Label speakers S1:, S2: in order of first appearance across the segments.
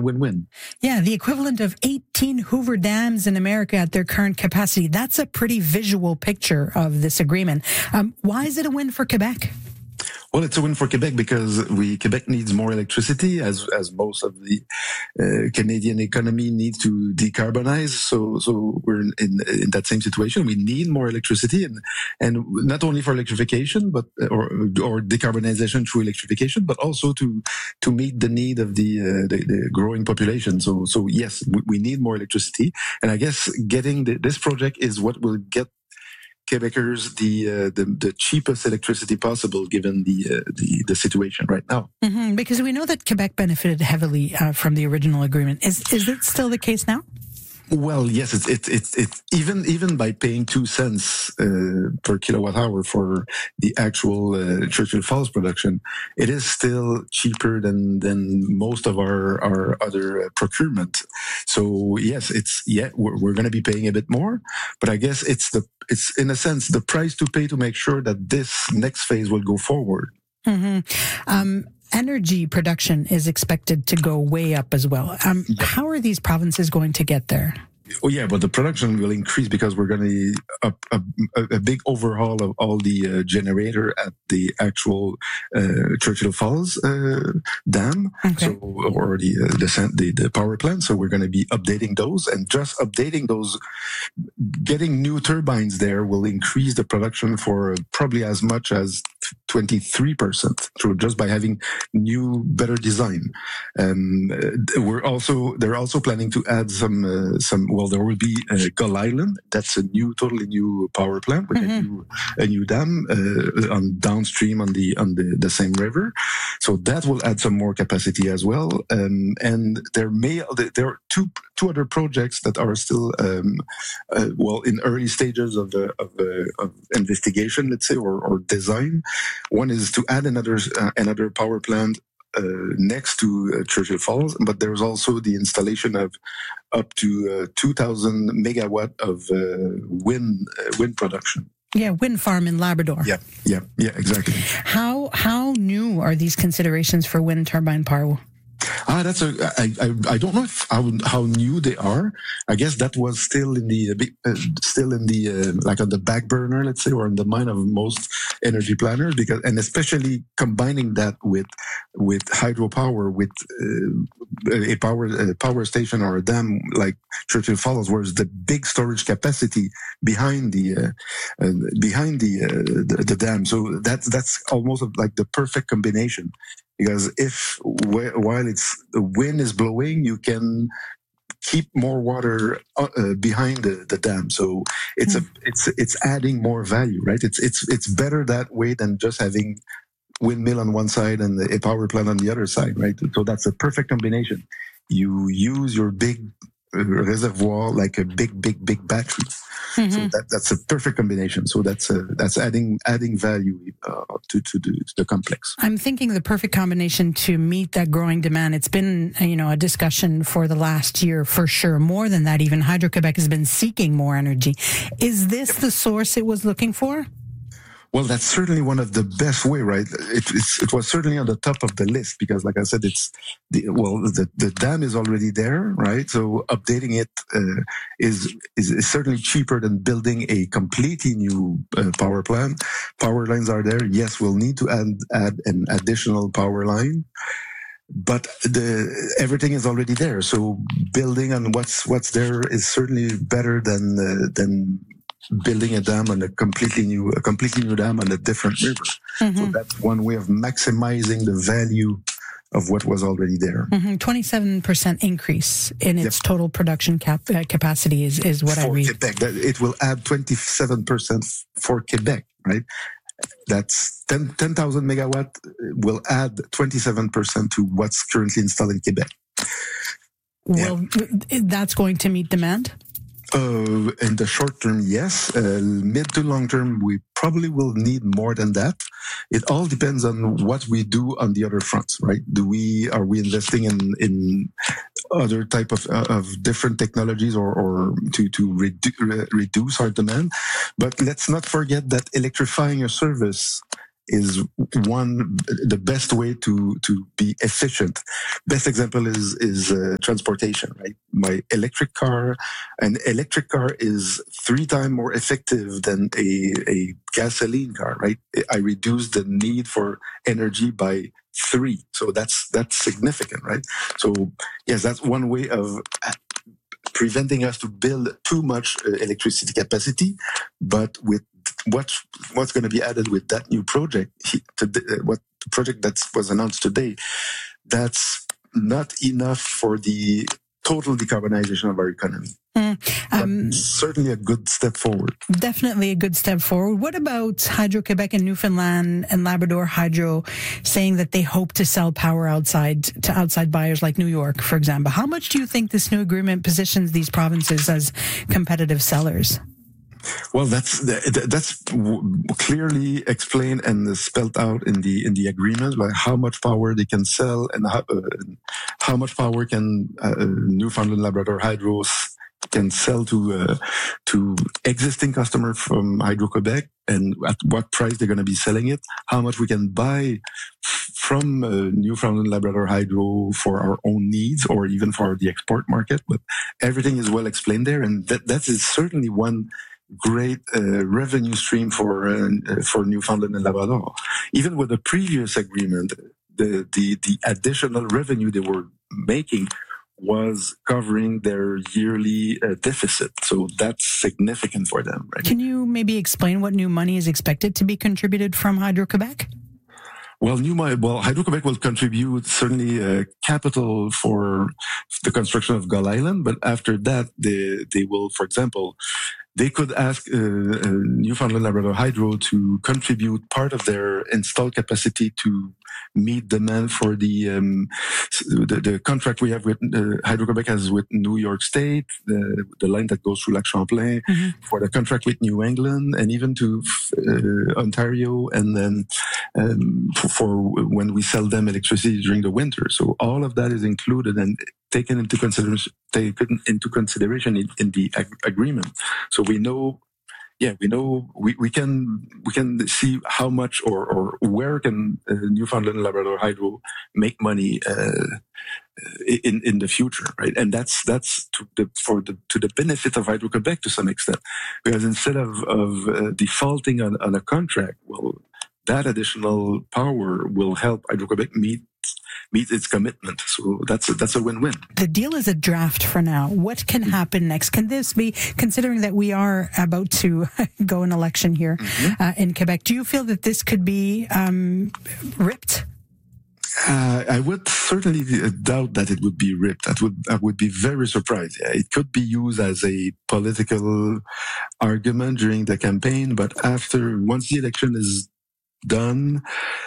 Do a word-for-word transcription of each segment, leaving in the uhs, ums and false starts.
S1: win-win.
S2: Yeah, the equivalent of eighteen Hoover dams in America at their current capacity. That's a pretty visual picture of this agreement. Um, why is it a win for Quebec?
S1: Well, it's a win for Quebec because we Quebec needs more electricity, as as most of the uh, Canadian economy needs to decarbonize. So so we're in, in in that same situation. We need more electricity, and and not only for electrification, but or or decarbonization through electrification, but also to to meet the need of the uh, the, the growing population. So so yes, we, we need more electricity, and I guess getting the, this project is what will get Quebecers the, uh, the the cheapest electricity possible, given the uh, the the situation right now.
S2: Mm-hmm, because we know that Quebec benefited heavily uh, from the original agreement. Is is it still the case now?
S1: Well, yes, it's it's it's it, even even by paying two cents uh, per kilowatt hour for the actual uh, Churchill Falls production, it is still cheaper than than most of our our other uh, procurement. So yes, it's yeah we're, we're going to be paying a bit more, but I guess it's the it's in a sense the price to pay to make sure that this next phase will go forward.
S2: Mm-hmm. Um, Energy production is expected to go way up as well. Um, how are these provinces going to get there?
S1: Oh yeah, but the production will increase because we're going to a, a, a big overhaul of all the uh, generator at the actual uh, Churchill Falls uh, dam,
S2: okay.
S1: so or the, uh, the the the power plant. So we're going to be updating those, and just updating those, getting new turbines there will increase the production for probably as much as twenty-three percent through just by having new, better design. Um, we're also they're also planning to add some uh, some. Well, there will be uh, Gull Island. That's a new, totally new power plant with mm-hmm. a new a new dam uh, on downstream on the on the, the same river. So that will add some more capacity as well. Um, and there may there are two two other projects that are still um, uh, well in early stages of uh, of, uh, of investigation, let's say, or, or design. One is to add another uh, another power plant uh, next to uh, Churchill Falls, but there's also the installation of up to uh, two thousand megawatt of uh, wind uh, wind production.
S2: Yeah, wind farm in Labrador.
S1: Yeah, yeah, yeah, exactly.
S2: How how new are these considerations for wind turbine power?
S1: Ah, that's a. I, I, I don't know if how, how new they are. I guess that was still in the uh, still in the uh, like on the back burner, let's say, or in the mind of most energy planners, because and especially combining that with with hydropower, with uh, a power a power station or a dam like Churchill Falls, where the big storage capacity behind the uh, uh, behind the, uh, the the dam. So that's that's almost like the perfect combination. Because if while it's the wind is blowing, you can keep more water uh, behind the, the dam. So it's mm. a it's it's adding more value, right? It's it's it's better that way than just having windmill on one side and a power plant on the other side, right? So that's a perfect combination. You use your big reservoir like a big, big, big battery. Mm-hmm. So that, that's a perfect combination. So that's a, that's adding adding value uh, to to the, to the complex.
S2: I'm thinking the perfect combination to meet that growing demand. It's been you know a discussion for the last year for sure. More than that, even Hydro-Quebec has been seeking more energy. Is this the source it was looking for?
S1: Well, that's certainly one of the best way, right? It, it's, it was certainly on the top of the list because, like I said, it's the, well, the, the dam is already there, right? So updating it uh, is, is is certainly cheaper than building a completely new uh, power plant. Power lines are there. Yes, we'll need to add add an additional power line, but the everything is already there. So building on what's what's there is certainly better than uh, than. building a dam on a completely new, a completely new dam on a different river. Mm-hmm. So that's one way of maximizing the value of what was already there.
S2: Mm-hmm. twenty-seven percent increase in its yep. total production cap, uh, capacity is, is what
S1: for
S2: I read.
S1: Quebec. That it will add twenty-seven percent for Quebec, right? That's ten thousand megawatt will add twenty-seven percent to what's currently installed in Quebec.
S2: Well, yeah. That's going to meet demand?
S1: Uh, in the short term, yes. Uh, mid to long term, we probably will need more than that. It all depends on what we do on the other fronts, right? Do we are we investing in in other type of of different technologies or or to to redu- re- reduce our demand? But let's not forget that electrifying your service is one the best way to to be efficient. Best example is is uh, transportation, right? My electric car, an electric car is three times more effective than a a gasoline car, right? I reduce the need for energy by three, so that's that's significant, right? So yes, that's one way of preventing us to build too much uh, electricity capacity, but with what's what's going to be added with that new project, he, to the, uh, what the project that was announced today, that's not enough for the total decarbonization of our economy. Mm, um, certainly a good step forward.
S2: Definitely a good step forward. What about Hydro-Québec and Newfoundland and Labrador Hydro saying that they hope to sell power outside to outside buyers like New York, for example? How much do you think this new agreement positions these provinces as competitive sellers?
S1: Well, that's that's clearly explained and spelled out in the in the agreement, like how much power they can sell and how, uh, how much power can uh, Newfoundland Labrador Hydro can sell to uh, to existing customers from Hydro-Québec, and at what price they're going to be selling it, how much we can buy from uh, Newfoundland Labrador Hydro for our own needs or even for the export market. But everything is well explained there, and that that is certainly one great uh, revenue stream for uh, for Newfoundland and Labrador. Even with the previous agreement, the, the the additional revenue they were making was covering their yearly uh, deficit. So that's significant for them, right?
S2: Can you maybe explain what new money is expected to be contributed from Hydro-Québec?
S1: Well, new well, Hydro-Québec will contribute certainly uh, capital for the construction of Gull Island, but after that, they they will, for example, they could ask uh, uh, Newfoundland Labrador Hydro to contribute part of their installed capacity to meet demand for the um, the, the contract we have with uh, Hydro-Québec has with New York State, the, the line that goes through Lac Champlain, mm-hmm. for the contract with New England, and even to uh, Ontario, and then um, for, for when we sell them electricity during the winter. So all of that is included and taken into consideration taken into consideration in, in the ag- agreement. So we know, yeah, we know we, we can we can see how much or, or where can uh, Newfoundland Labrador Hydro make money uh, in in the future, right? And that's that's to the for the to the benefit of Hydro-Québec to some extent, because instead of of uh, defaulting on, on a contract, well, that additional power will help Hydro-Québec meet. meet its commitment. So that's a, that's a win-win.
S2: The deal is a draft for now. What can happen next? Can this be, considering that we are about to go an election here mm-hmm. uh, in Quebec, do you feel that this could be um, ripped?
S1: Uh, I would certainly doubt that it would be ripped. That would I would be very surprised. Yeah, it could be used as a political argument during the campaign, but after, once the election is done,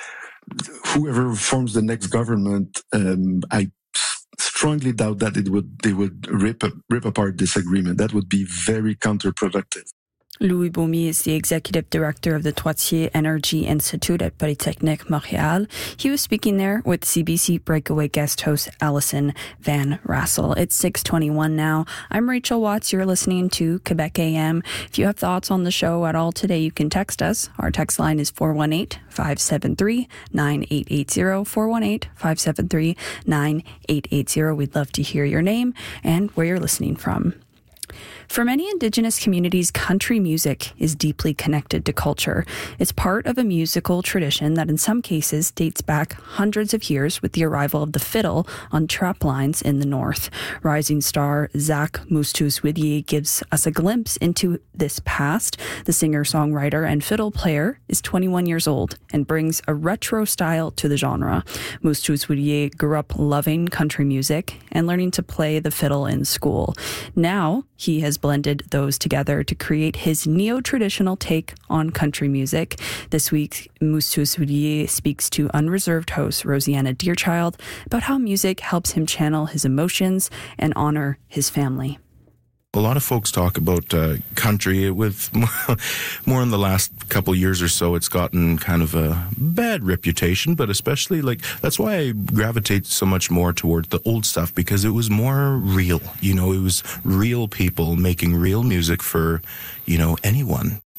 S1: whoever forms the next government, um, I strongly doubt that it would they would rip rip apart this agreement. That would be very counterproductive.
S3: Louis Beaumy is the executive director of the Trottier Energy Institute at Polytechnique Montréal. He was speaking there with C B C Breakaway guest host Allison Van Rassel. It's six twenty-one now. I'm Rachel Watts. You're listening to Quebec A M. If you have thoughts on the show at all today, you can text us. Our text line is four one eight, five seven three, nine eight eight zero, four one eight, five seven three, nine eight eight zero. We'd love to hear your name and where you're listening from. For many Indigenous communities, country music is deeply connected to culture. It's part of a musical tradition that in some cases dates back hundreds of years with the arrival of the fiddle on trap lines in the north. Rising star Zach Moustus-Widier gives us a glimpse into this past. The singer-songwriter and fiddle player is twenty-one years old and brings a retro style to the genre. Moustus-Widier grew up loving country music and learning to play the fiddle in school. Now, he has blended those together to create his neo-traditional take on country music. This week, Moustus-Widier speaks to Unreserved host Rosianna Deerchild about how music helps him channel his emotions and honor his family.
S4: A lot of folks talk about uh, country with more in the last couple years or so. It's gotten kind of a bad reputation, but especially like that's why I gravitate so much more towards the old stuff, because it was more real. You know, it was real people making real music for, you know, anyone.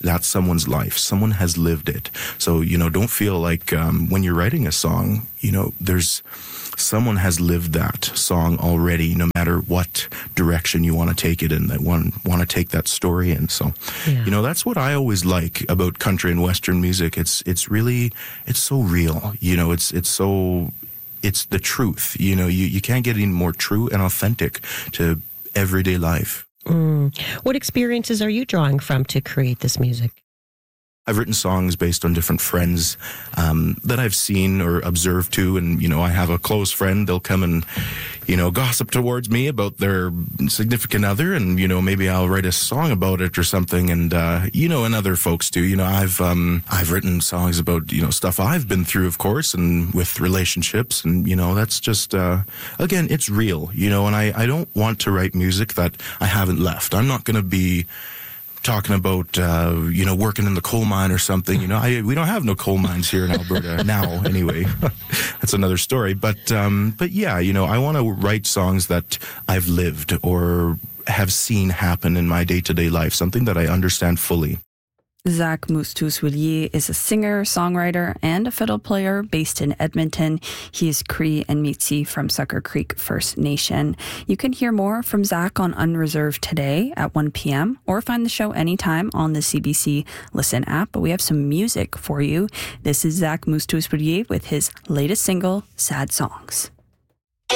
S4: that's someone's life. Someone has lived it. So, you know, don't feel like um, when you're writing a song, you know, there's someone has lived that song already, no matter what direction you want to take it in, that one want to take that story in. So, yeah. you know, that's what I always like about country and Western music. It's it's really, it's so real. You know, it's it's so, it's the truth. You know, you, you can't get any more true and authentic to everyday life.
S5: Mm. What experiences are you drawing from to create this music?
S4: I've written songs based on different friends um, that I've seen or observed too. And, you know, I have a close friend. They'll come and, you know, gossip towards me about their significant other. And, you know, maybe I'll write a song about it or something. And, uh, you know, and other folks too. You know, I've um, I've written songs about, you know, stuff I've been through, of course, and with relationships. And, you know, that's just, uh, again, it's real, you know, and I, I don't want to write music that I haven't left. I'm not going to be talking about, uh, you know, working in the coal mine or something. You know, I, we don't have no coal mines here in Alberta now, anyway. That's another story. But, um, but yeah, you know, I want to write songs that I've lived or have seen happen in my day-to-day life, something that I understand fully.
S3: Zach Moustou-Soulier is a singer, songwriter, and a fiddle player based in Edmonton. He is Cree and Métis from Sucker Creek First Nation. You can hear more from Zach on Unreserved today at one p.m. or find the show anytime on the C B C Listen app. But we have some music for you. This is Zach Moustou-Soulier with his latest single, Sad Songs.